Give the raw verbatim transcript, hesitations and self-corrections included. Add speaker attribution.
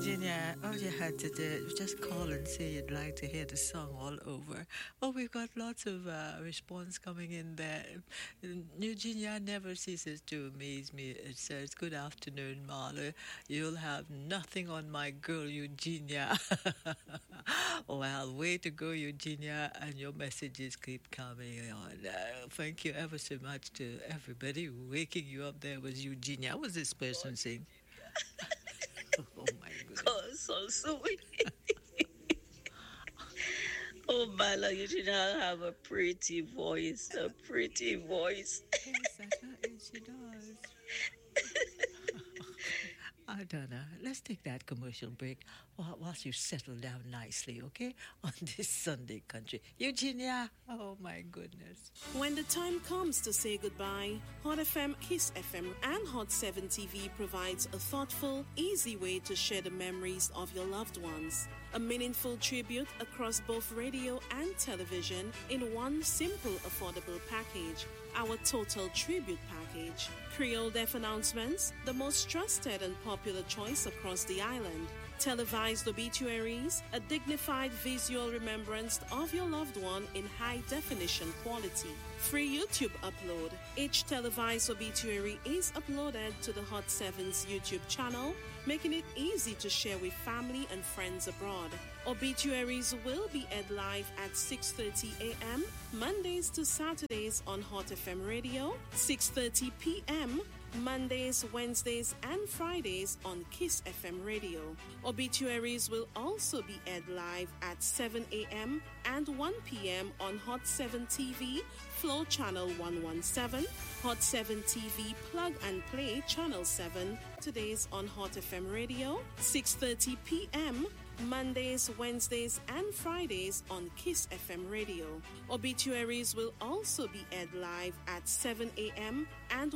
Speaker 1: Eugenia, all you had to do just call and say you'd like to hear the song all over. Oh, we've got lots of uh, response coming in there. Eugenia never ceases to amaze me. It says, "Good afternoon, Marla. You'll have nothing on my girl, Eugenia." Well, way to go, Eugenia, and your messages keep coming on. Uh, thank you ever so much to everybody waking you up there was Eugenia. What was this person saying? Oh my goodness.
Speaker 2: Oh, so sweet. Oh, my Lord, you should have a pretty voice, a pretty voice.
Speaker 1: Yes, at her age she does. I don't know. Let's take that commercial break while, whilst you settle down nicely, okay? On this Sunday country. Eugenia, oh my goodness.
Speaker 3: When the time comes to say goodbye, Hot F M, Kiss F M, and Hot seven T V provides a thoughtful, easy way to share the memories of your loved ones. A meaningful tribute across both radio and television in one simple, affordable package. Our Total Tribute Package. Creole Deaf Announcements, the most trusted and popular choice across the island. Televised obituaries, a dignified visual remembrance of your loved one in high-definition quality. Free YouTube upload. Each televised obituary is uploaded to the Hot seven's YouTube channel, making it easy to share with family and friends abroad. Obituaries will be aired live at six thirty a.m. Mondays to Saturdays on Hot F M Radio, six thirty p.m. Mondays, Wednesdays, and Fridays on Kiss F M Radio. Obituaries will also be aired live at seven a.m. and one p.m. on Hot seven T V, Flow Channel one seventeen, Hot seven T V Plug and Play Channel seven, today's on Hot F M Radio, six thirty p.m. Mondays, Wednesdays, and Fridays on Kiss F M Radio. Obituaries will also be aired live at seven a.m. and